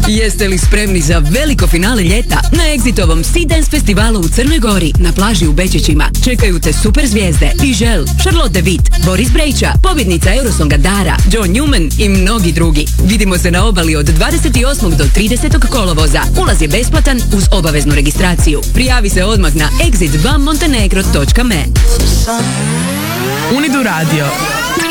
Jeste li spremni za veliko finale ljeta na Exitovom Sea Dance festivalu u Crnoj Gori na plaži u Bečićima? Čekaju te super zvijezde Ižel, Charlotte Witt, Boris Brejča, pobjednica Eurosonga Dara, John Newman i mnogi drugi. Vidimo se na obali od 28. do 30. kolovoza. Ulaz je besplatan uz obaveznu registraciju. Prijavi se odmah na exit2montenegro.me. Unidu radio.